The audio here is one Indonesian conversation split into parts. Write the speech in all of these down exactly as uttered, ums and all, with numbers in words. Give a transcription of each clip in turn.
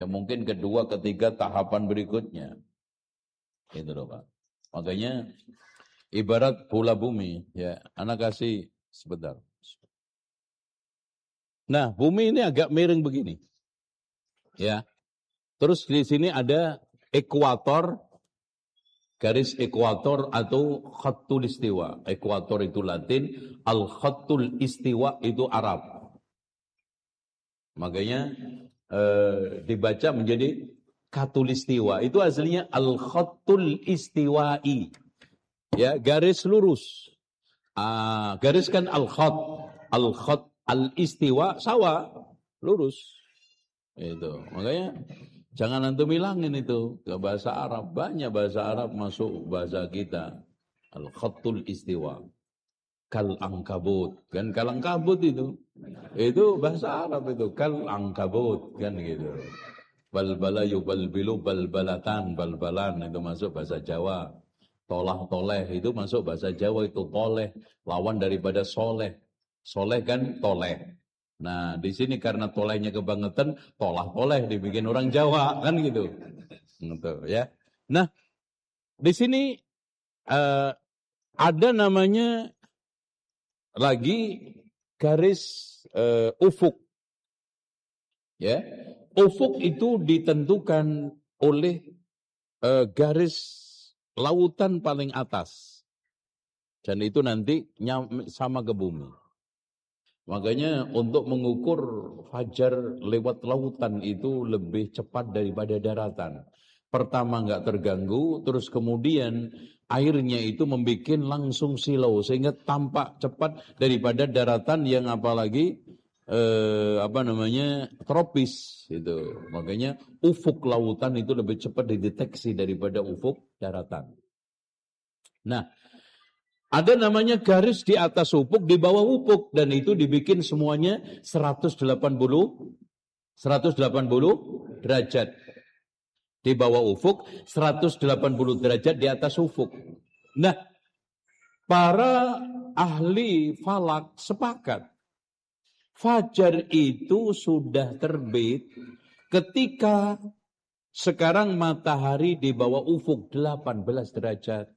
Ya, mungkin kedua, ketiga tahapan berikutnya. Itu loh Pak. Makanya ibarat bola bumi, ya. Anak kasih sebentar. Nah, bumi ini agak miring begini. Ya. Terus di sini ada ekuator, garis ekuator atau khatul istiwa. Ekuator itu Latin, al-khatul istiwa itu Arab. Makanya eh, dibaca menjadi katulistiwa. Itu aslinya al-khatul istiwai. Ya, garis lurus. Ah, gariskan al-khat. Al-khat al-istiwa sawa, lurus. Itu. Makanya jangan antum hilangin itu ke bahasa Arab. Banyak bahasa Arab masuk bahasa kita. Al-khattul istiwa. Kal angkabut. Kan kal angkabut itu. Itu bahasa Arab itu. Kal angkabut. Kan gitu. Balbala yubalbilu balbalatan. Balbalan itu masuk bahasa Jawa. Tolah toleh itu masuk bahasa Jawa. Itu toleh. Lawan daripada soleh. Soleh kan toleh. Nah, di sini karena tolehnya kebangetan, tolah-toleh dibikin orang Jawa, kan gitu. Gitu ya. Nah, di sini uh, ada namanya lagi garis uh, ufuk. Ya. Ufuk itu ditentukan oleh uh, garis lautan paling atas. Dan itu nanti nyam, sama ke bumi. Makanya untuk mengukur fajar lewat lautan itu lebih cepat daripada daratan. Pertama nggak terganggu, terus kemudian airnya itu membuat langsung silau sehingga tampak cepat daripada daratan yang apalagi eh, apa namanya tropis itu. Makanya ufuk lautan itu lebih cepat dideteksi daripada ufuk daratan. Nah, ada namanya garis di atas ufuk, di bawah ufuk. Dan itu dibikin semuanya seratus delapan puluh derajat. Di bawah ufuk, seratus delapan puluh derajat di atas ufuk. Nah, para ahli falak sepakat. Fajar itu sudah terbit ketika sekarang matahari di bawah ufuk delapan belas derajat.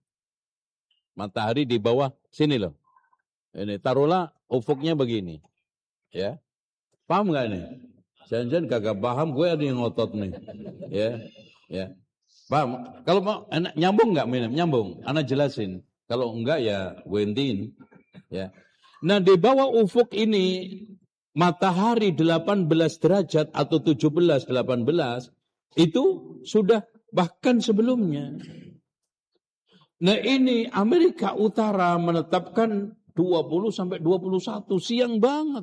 Matahari di bawah sini loh. Ini taruhlah ufuknya begini. Ya. Paham enggak nih? Jangan-jangan kagak paham, gue ada yang ngotot nih. Ya. Ya. Paham? Kalau mau enak nyambung enggak minum? Nyambung. Ana jelasin. Kalau enggak ya gue intiin. Ya. Nah, di bawah ufuk ini matahari delapan belas derajat atau tujuh belas, delapan belas itu sudah bahkan sebelumnya. Nah, ini Amerika Utara menetapkan dua puluh sampai dua puluh satu siang banget.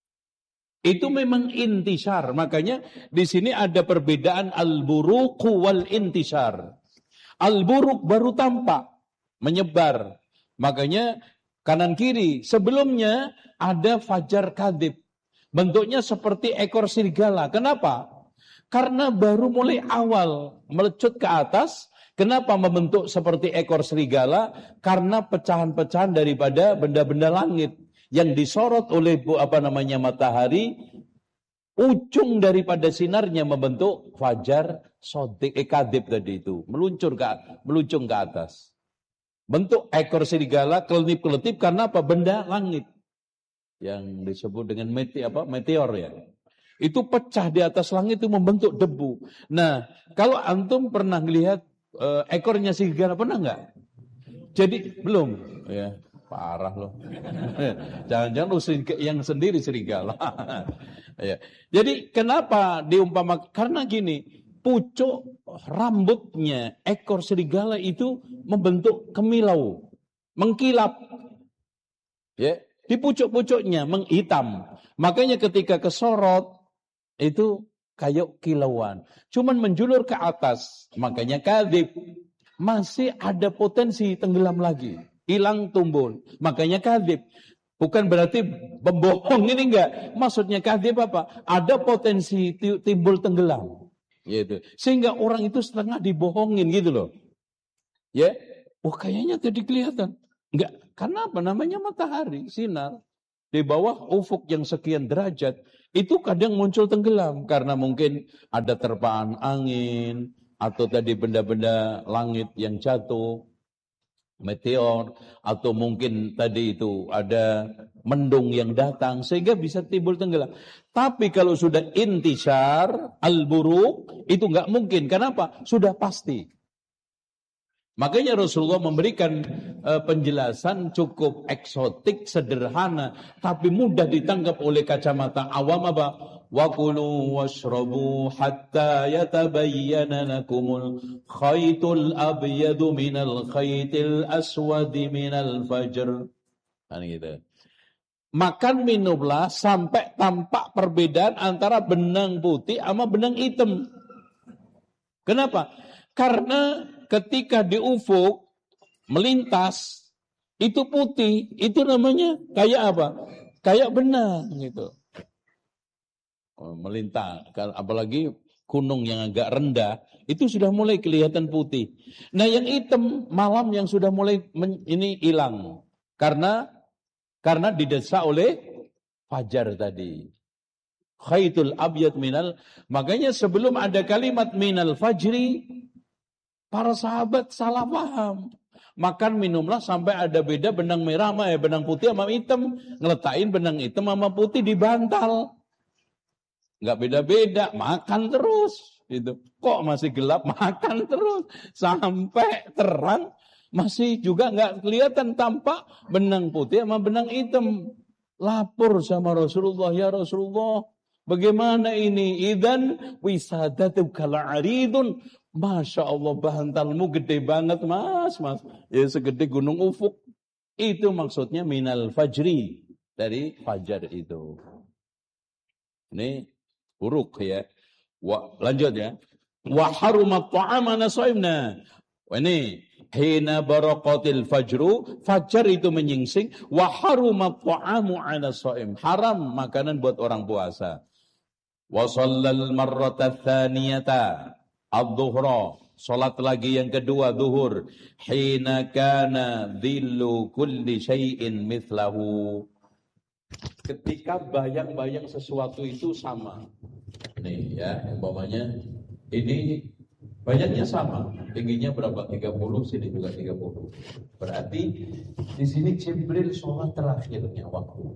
Itu memang intisar. Makanya di sini ada perbedaan al-buruq wal intisar. Al-buruq baru tampak, menyebar. Makanya kanan kiri. Sebelumnya ada fajar kadhib. Bentuknya seperti ekor serigala. Kenapa? Karena baru mulai awal melecut ke atas. Kenapa membentuk seperti ekor serigala? Karena pecahan-pecahan daripada benda-benda langit yang disorot oleh apa namanya matahari, ujung daripada sinarnya membentuk fajar sodik eh, kadhib tadi itu, meluncur ke meluncur ke atas. Bentuk ekor serigala keletip-keletip karena apa? Benda langit yang disebut dengan mete apa? Meteor ya. Itu pecah di atas langit itu membentuk debu. Nah, kalau antum pernah melihat Uh, ekornya serigala pernah nggak? Jadi belum, ya parah loh. Jangan-jangan lu yang sendiri serigala. Ya. Jadi kenapa diumpama? Karena gini, pucuk rambutnya ekor serigala itu membentuk kemilau, mengkilap. Ya, di pucuk-pucuknya menghitam. Makanya ketika kesorot itu kayak kilauan. Cuman menjulur ke atas. Makanya kadhib. Masih ada potensi tenggelam lagi. Hilang tumbul. Makanya kadhib. Bukan berarti pembohong ini enggak. Maksudnya kadhib apa? Ada potensi timbul tenggelam. Gitu. Sehingga orang itu setengah dibohongin gitu loh. Ya. Oh kayaknya tadi kelihatan. Enggak. Karena apa? Namanya matahari. Sinar. Di bawah ufuk yang sekian derajat. itu kadang muncul tenggelam karena mungkin ada terpaan angin atau tadi benda-benda langit yang jatuh, meteor, atau mungkin tadi itu ada mendung yang datang sehingga bisa timbul tenggelam. Tapi kalau sudah intisar al-buruk itu nggak mungkin. Kenapa? Sudah pasti. Makanya Rasulullah memberikan uh, penjelasan cukup eksotik, sederhana, tapi mudah ditangkap oleh kacamata awam apa? Wa kulu washrabu hatta yatabayyana lakumul khaytul abyadu minal khaytil aswadi minal fajr. Kan gitu. Makan minumlah sampai tampak perbedaan antara benang putih sama benang hitam. Kenapa? Karena ketika di ufuk melintas itu putih, itu namanya kayak apa? Kayak benang gitu. Oh, melintas, apalagi gunung yang agak rendah itu sudah mulai kelihatan putih. Nah, yang hitam malam yang sudah mulai men, ini hilang karena karena didesak oleh fajar tadi. Khaitul abyad minal, makanya sebelum ada kalimat minal fajri, para sahabat salah paham. Makan minumlah sampai ada beda benang merah sama ya benang putih sama hitam. Ngeletain benang hitam sama putih di bantal. Enggak beda-beda, makan terus. Gitu. Kok masih gelap, makan terus. Sampai terang, masih juga enggak kelihatan tampak benang putih sama benang hitam. Lapor sama Rasulullah, ya Rasulullah, bagaimana ini? Idan wisadatu kal'aridun. Masya Allah, bantalmu gede banget mas, mas. Ya segede gunung ufuk. Itu maksudnya minal fajri. Dari fajar itu. Ini buruk ya. Wa, lanjut ya. Wa harumat ta'amana so'imna. Ini. Hina baraqatil fajru. Fajar itu menyingsing. Wa harumat ta'amu ala so'im. Haram makanan buat orang puasa. Wa sallal marrata thaniyata. Ad-duhra, salat lagi yang kedua duhur. Hina kana dhillu kulli syai'in mithlahu. Ketika bayang-bayang sesuatu itu sama. Nih ya, umpamanya ini bayangnya sama. Tingginya berapa? tiga puluh, sini juga tiga puluh. Berarti di sini Jibril sholat terakhirnya waktu.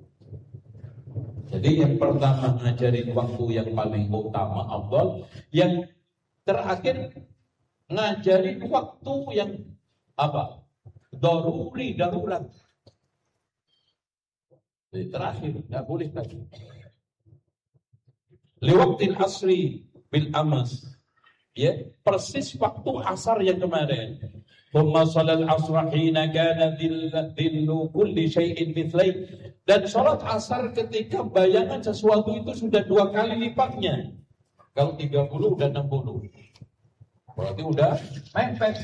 Jadi yang pertama ngajarin waktu yang paling utama afdal, yang terakhir ngajarin waktu yang apa? Daruri, darurat. Jadi terakhir, nggak boleh lagi. Liwaktil asri bil amas. Ya, persis waktu asar yang kemarin. Thumma salal asra hina kana dhillu kulli syai'in mithlai. Dan salat asar ketika bayangan sesuatu itu sudah dua kali lipatnya. Kalau tiga puluh udah enam puluh. Berarti udah mepet.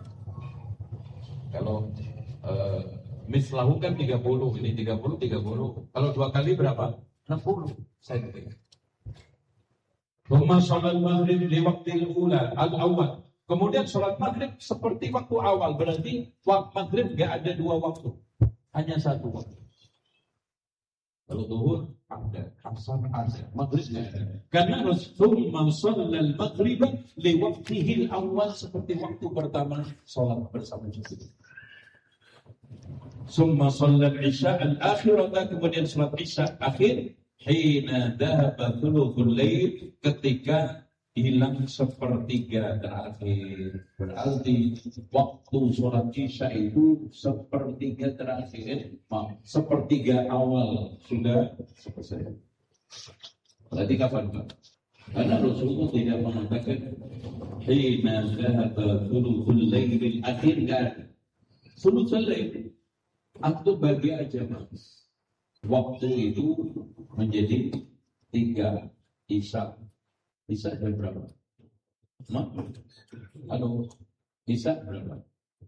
Kalau uh, mislahu kan tiga puluh, ini tiga puluh, tiga puluh. Kalau dua kali berapa? enam puluh sentimeter. Thumma sholal maghrib li waqtil ula al-awwal. Kemudian sholat maghrib seperti waktu awal. Berarti waktu maghrib gak ada dua waktu. Hanya satu waktu. Kalau zuhur ada, asar ada, maghrib ada. Karena Rasulullah shallal maghrib li waqtihil awal, seperti waktu pertama salat bersama Jibril. Summa shallal isya al-akhirata, kemudian salat isya akhir hina dhahaba thuluthul lail, ketika hilang sepertiga terakhir. Berarti waktu sholat isya itu sepertiga terakhir, maaf, sepertiga awal sudah selesai. Berarti kapan Pak? Karena Rasulullah tidak mengatakan hina dhahaba thuluthul lail akhir, kan? Thuluthul lail atau bagi aja Mas. Waktu itu menjadi tiga isya. Isya jam berapa? Ma? Halo, Isya berapa?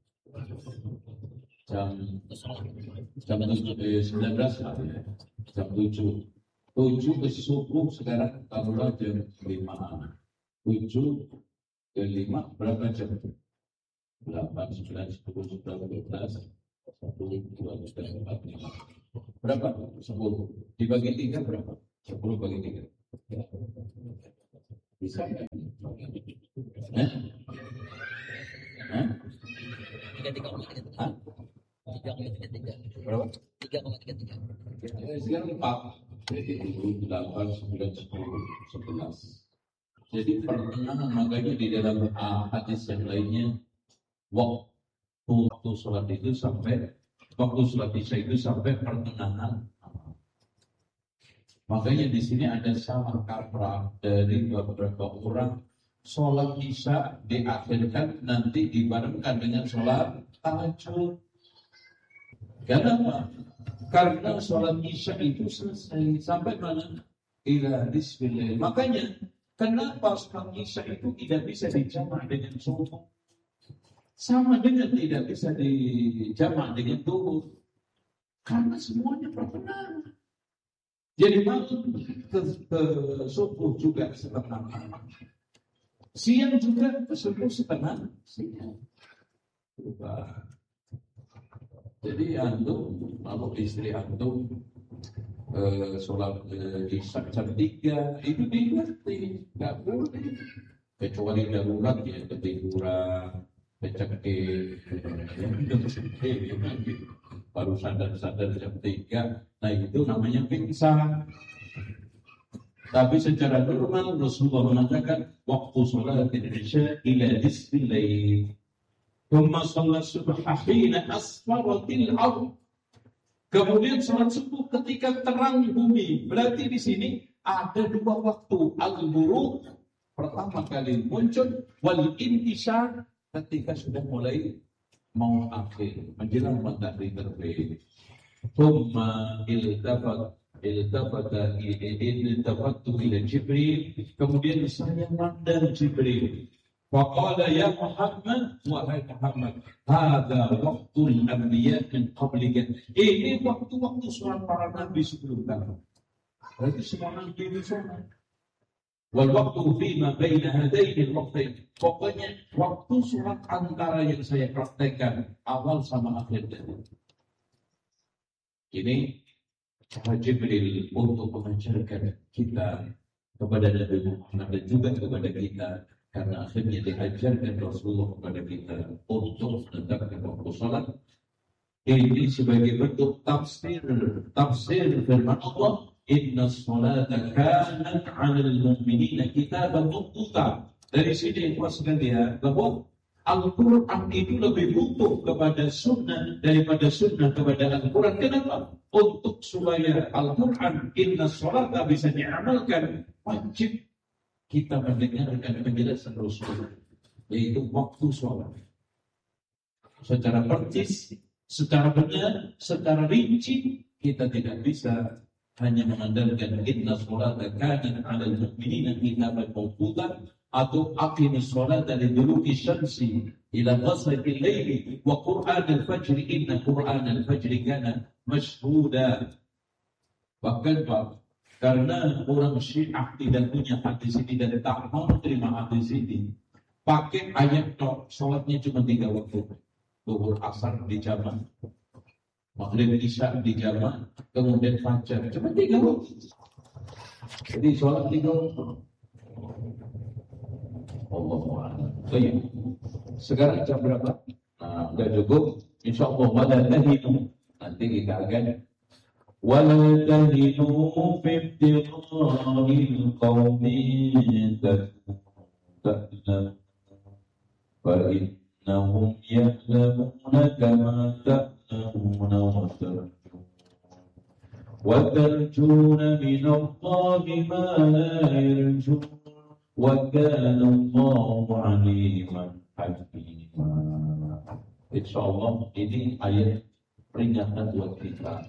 Jam jam tujuh, sembilan belas jam tujuh. Tujuh ke subuh sekarang kalau jam lima. Tujuh ke lima berapa jam? Delapan, sembilan, sepuluh, sebelas, dua belas, satu, dua, tiga, empat, lima. Berapa? Sepuluh. Dibagi tiga berapa? Sepuluh bagi tiga. Bisa nggak? Hah? Hah? Tiga tiga koma tiga tiga. Tiga koma tiga tiga. Berapa? Tiga koma tiga tiga. Sekarang empat. Jadi tujuh, delapan, sembilan, sepuluh, sebelas. Jadi pertengahan, makanya di dalam hadis yang lainnya, waktu waktu sholat itu sampai waktu sholat isya itu sampai pertengahan. Makanya di sini ada salah kaprah dari beberapa orang, sholat isya diakhirkan nanti dibarengkan dengan sholat tahajud. Kenapa? Karena sholat isya itu selesai sampai mana? Ila nisfil. Makanya kenapa sholat isya itu tidak bisa dijamak dengan subuh? Sama dengan tidak bisa dijamak dengan duhur. Karena semuanya pertengahan. Jadi malam ke, ke subuh juga setengah malam. Siang juga ke subuh setengah siang. Berubah. Jadi antum, kalau istri antum eh, sholat eh, di jam tiga, itu dimengerti, nggak boleh. Kecuali darurat ya, ketiduran, kecekik, ya, baru sadar-sadar jam tiga, nah itu namanya pingsan. Tapi secara normal Rasulullah mengatakan waktu sholat Indonesia ila disbilai. Thumma sholat subha hina asfaratil ardh. Kemudian sholat subuh ketika terang bumi. Berarti di sini ada dua waktu. Al-ghurub pertama kali muncul, wal intisar ketika sudah mulai mau akhir, menjelang matahari terbit. Thumma iltafat iltafata iltafatu ila Jibril. Kemudian saya mandang Jibril. Faqala ya Muhammad, wahai Muhammad, hadza waqtul anbiya min qablika. Ini waktu-waktu sholat para nabi sebelum kamu. Berarti semua nabi itu sholat. Wal waqtu fima baina hadaini al-waqtain. Pokoknya waktu sholat antara yang saya praktekkan awal sama akhir tadi. Ini cara Jibril untuk mengajarkan kita kepada Nabi Muhammad dan juga kepada kita. Karena akhirnya diajarkan Rasulullah kepada kita untuk menetapkan waktu salat. Ini sebagai bentuk tafsir tafsir firman Allah, inna sholata kanat 'alal mu'minina kitaban mawquta. Dari sini puas sekalian bahwa Al-Quran itu lebih butuh kepada sunnah daripada sunnah kepada Al-Quran. Kenapa? Untuk supaya Al-Quran inna sholata bisa diamalkan, wajib kita mendengarkan penjelasan Rasulullah, yaitu waktu sholat secara persis, secara benar, secara rinci. Kita tidak bisa hanya mengandalkan inna sholata kanat 'alal mu'minina kitaban mawquta atau aqimis sholata liduluki syamsi ila ghasaqil laili wa qur'an al-fajr inna qur'an al-fajr kana mashhuda. Bahkan Pak, karena orang Syiah tidak punya hadis ini dan tak mau terima hadis ini, pakai ayat tok, sholatnya cuma tiga waktu. Zuhur, asar di jamak, maghrib, isya di jamak, kemudian fajar, cuma tiga waktu. Jadi sholat tiga waktu. Allahuakbar. Baik. Sekarang jam berapa? Nah, udah cukup. Insya Allah wala tahinu. Nanti kita akan وَلَا تَهِنُوا فِي ابْتِغَاءِ الْقَوْمِ تَأْلَمُونَ فَإِنَّهُمْ يَعْلَمُونَ كَمَا تَعْلَمُونَ وَتَرْجُونَ مِنَ اللَّهِ مَا لَا يَرْجُونَ وَكَانَ اللَّهُ عَلِيمًا حَكِيمًا. Insyaallah ini ayat peringatan buat kita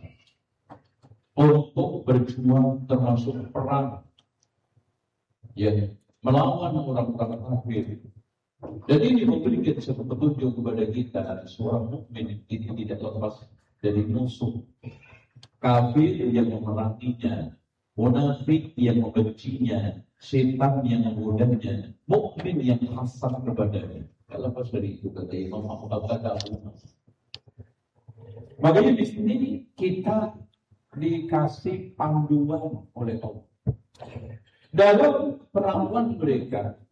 untuk berjuang termasuk perang ya melawan orang-orang kafir. Dan ini memberikan satu petunjuk kepada kita, seorang mukmin ini tidak lepas dari musuh kafir yang memeranginya, munafik yang membencinya, setan yang menggodanya, mukmin yang hasad kepadanya. Tidak lepas dari itu kata Imam Abu Bakar. Makanya di sini kita dikasih panduan oleh Allah. Dalam peramuan mereka